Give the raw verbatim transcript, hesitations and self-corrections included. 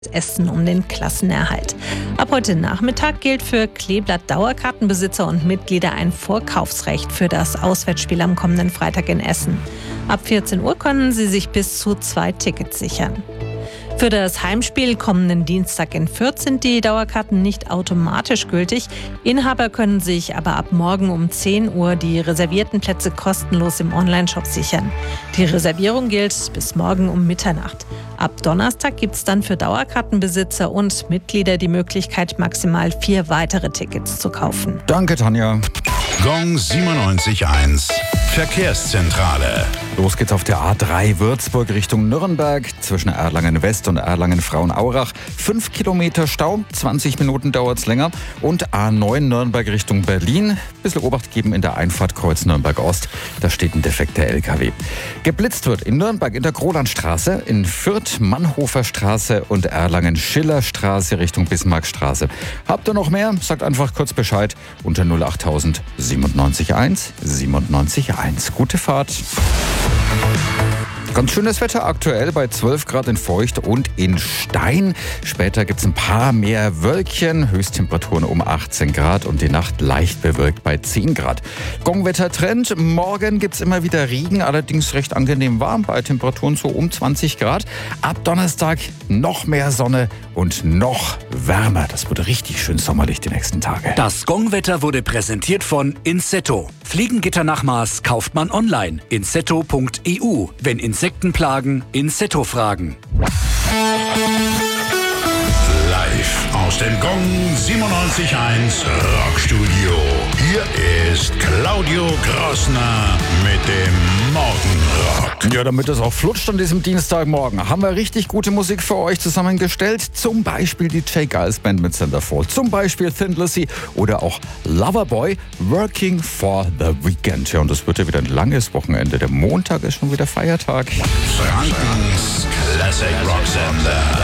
Essen um den Klassenerhalt. Ab heute Nachmittag gilt für Kleeblatt-Dauerkartenbesitzer und Mitglieder ein Vorkaufsrecht für das Auswärtsspiel am kommenden Freitag in Essen. Ab vierzehn Uhr können Sie sich bis zu zwei Tickets sichern. Für das Heimspiel kommenden Dienstag in Fürth sind die Dauerkarten nicht automatisch gültig. Inhaber können sich aber ab morgen um zehn Uhr die reservierten Plätze kostenlos im Onlineshop sichern. Die Reservierung gilt bis morgen um Mitternacht. Ab Donnerstag gibt es dann für Dauerkartenbesitzer und Mitglieder die Möglichkeit, maximal vier weitere Tickets zu kaufen. Danke, Tanja. Gong siebenundneunzig Komma eins Verkehrszentrale. Los geht's auf der A drei Würzburg Richtung Nürnberg zwischen Erlangen West und Erlangen Frauenaurach. Fünf Kilometer Stau, zwanzig Minuten dauert's länger. Und A neun Nürnberg Richtung Berlin. Bisschen Obacht geben in der Einfahrt Kreuz Nürnberg Ost. Da steht ein defekter L K W. Geblitzt wird in Nürnberg in der Grolandstraße, in Fürth Mannhofer Straße und Erlangen Schillerstraße Richtung Bismarckstraße. Habt ihr noch mehr? Sagt einfach kurz Bescheid unter null achttausend siebenundneunzig eins siebenundneunzig eins. Gute Fahrt. Ganz schönes Wetter aktuell bei zwölf Grad in Feucht und in Stein. Später gibt es ein paar mehr Wölkchen, Höchsttemperaturen um achtzehn Grad und die Nacht leicht bewölkt bei zehn Grad. Gongwetter-Trend, morgen gibt es immer wieder Regen, allerdings recht angenehm warm bei Temperaturen so um zwanzig Grad. Ab Donnerstag noch mehr Sonne und noch wärmer. Das wird richtig schön sommerlich die nächsten Tage. Das Gongwetter wurde präsentiert von Insetto. Fliegengitternachmaß kauft man online. insetto punkt e u. Wenn Insekten plagen, Insetto fragen. Live aus dem Gong siebenundneunzig Komma eins Rockstudio. Hier ist Claudio Grossner mit dem Morgenrock. Ja, damit es auch flutscht an diesem Dienstagmorgen, haben wir richtig gute Musik für euch zusammengestellt. Zum Beispiel die J. Giles Band mit Centerfold, zum Beispiel Thin Lizzy oder auch Loverboy, Working for the Weekend. Ja, und das wird ja wieder ein langes Wochenende. Der Montag ist schon wieder Feiertag. Frankens Classic Rock Sender.